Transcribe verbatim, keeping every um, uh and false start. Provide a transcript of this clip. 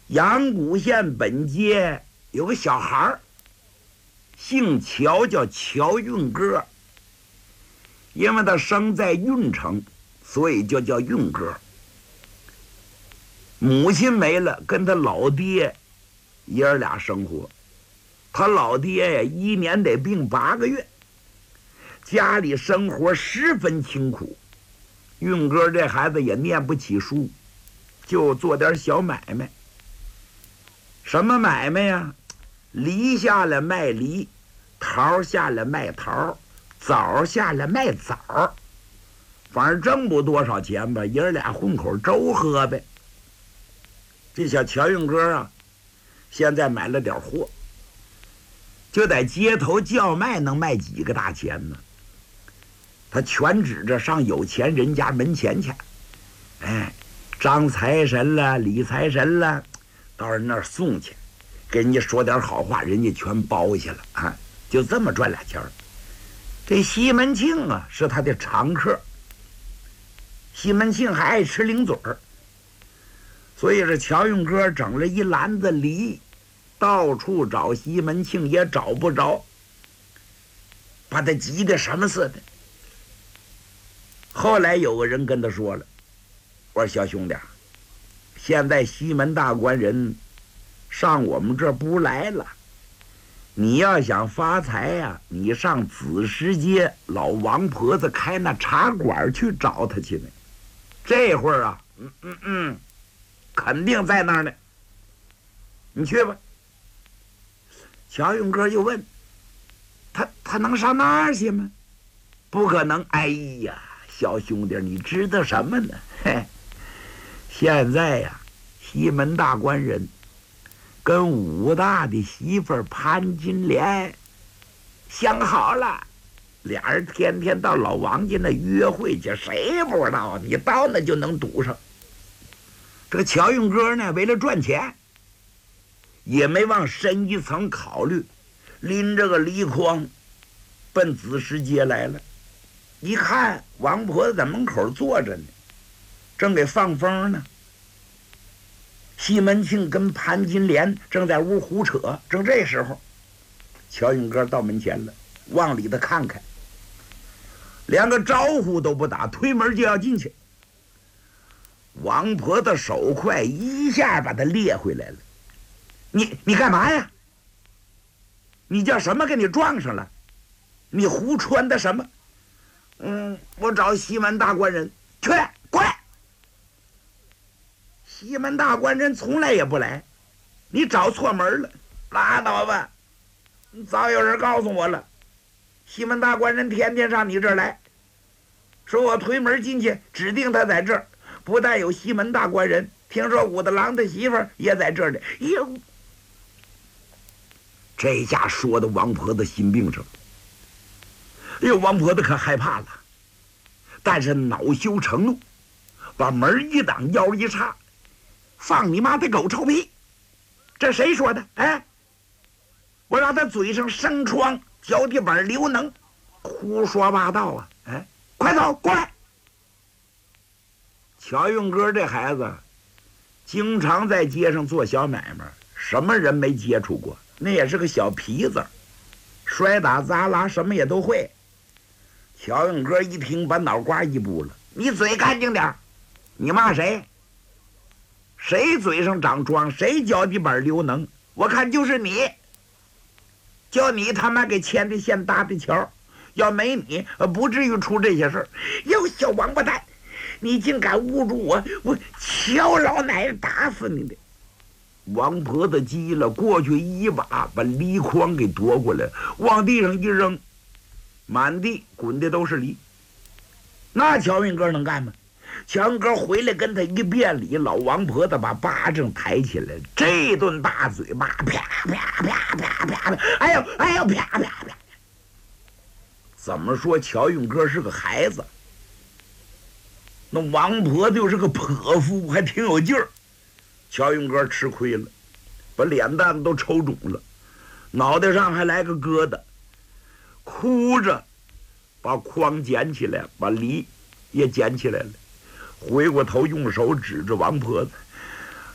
阳谷县本街有个小孩儿，姓乔，叫乔运哥。因为他生在运城，所以就叫运哥。母亲没了，跟他老爹爷儿俩生活。他老爹呀，一年得病八个月，家里生活十分清苦。运哥这孩子也念不起书，就做点小买卖。什么买卖呀？梨下来卖梨，桃下来卖桃，枣下来卖枣，反正挣不多少钱吧，爷儿俩混口粥喝呗。这小乔运哥啊，现在买了点货，就在街头叫卖，能卖几个大钱呢？他全指着上有钱人家门前去，哎，张财神了，李财神了，到人那儿送去，给人家说点好话，人家全包下了啊，就这么赚俩钱儿。这西门庆啊，是他的常客。西门庆还爱吃零嘴儿，所以这乔运哥整了一篮子梨，到处找西门庆也找不着，把他急得什么似的。后来有个人跟他说了，我说小兄弟，现在西门大官人上我们这儿不来了，你要想发财呀、啊，你上子时街老王婆子开那茶馆去找他去呢。这会儿啊，嗯嗯嗯，肯定在那儿呢，你去吧。乔运哥又问他，他能上那儿去吗？不可能。哎呀，小兄弟，你知道什么呢？嘿，现在呀、啊，西门大官人跟武大的媳妇儿潘金莲相好了，俩人天天到老王家那约会去，谁不知道？你到那就能堵上。这个乔运哥呢，为了赚钱，也没往深一层考虑，拎着个梨筐奔子时街来了。一看王婆子在门口坐着呢，正给放风呢。西门庆跟潘金莲正在屋胡扯，正这时候，乔运哥到门前了，往里头看看，连个招呼都不打，推门就要进去。王婆的手快一下把他列回来了。你你干嘛呀？你叫什么给你撞上了？你胡穿的什么？嗯，我找西门大官人去，过来。西门大官人从来也不来，你找错门了，拉倒吧。早有人告诉我了，西门大官人天天上你这儿来，说我推门进去，指定他在这儿。不但有西门大官人，听说武大郎的媳妇儿也在这儿呢。哟，这下说的王婆子心病上了。哎呦，王婆子可害怕了，但是恼羞成怒，把门一挡，腰一叉，放你妈的狗臭屁！这谁说的？哎，我让他嘴上生疮，脚底板流脓，胡说八道啊！哎，快走过来！乔运哥这孩子经常在街上做小买卖，什么人没接触过？那也是个小皮子，摔打砸拉什么也都会。乔运哥一听，把脑瓜一拨了：“你嘴干净点，你骂谁？谁嘴上长疮，谁脚底板流脓？我看就是你，叫你他妈给牵的线搭的桥，要没你，不至于出这些事儿。哟，小王八蛋！你竟敢侮辱我，我乔老奶奶打死你的！”王婆子急了，过去一把把梨筐给夺过来，往地上一扔，满地滚的都是梨。那乔运哥能干吗？乔运哥回来跟他一辩理，老王婆子把巴掌抬起来，这顿大嘴巴，啪啪啪啪啪啪，哎呦哎呦，啪啪啪！怎么说乔运哥是个孩子？那王婆就是个泼妇，还挺有劲儿。乔运哥吃亏了，把脸蛋子都抽肿了，脑袋上还来个疙瘩，哭着把筐捡起来，把梨也捡起来了，回过头用手指着王婆子：“